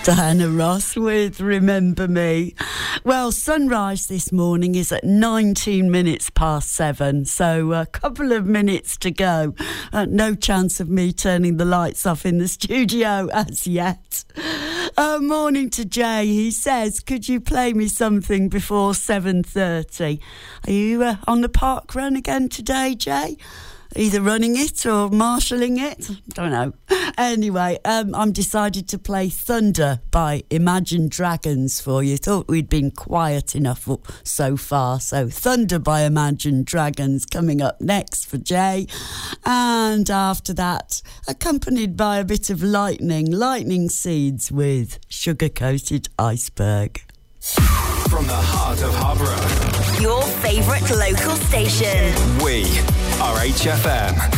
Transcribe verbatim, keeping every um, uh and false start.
Diana Ross with Remember Me. Well, sunrise this morning is at nineteen minutes past seven, so a couple of minutes to go. Uh, no chance of me turning the lights off in the studio as yet. Uh, morning to Jay. He says, could you play me something before seven thirty? Are you uh, on the park run again today, Jay? Either running it or marshalling it. Don't know. Anyway, um, I'm decided to play Thunder by Imagine Dragons for you. Thought we'd been quiet enough so far. So Thunder by Imagine Dragons coming up next for Jay. And after that, accompanied by a bit of lightning, lightning seeds with Sugar Coated Iceberg. From the heart of Harborough, your favourite local station. We are H F M.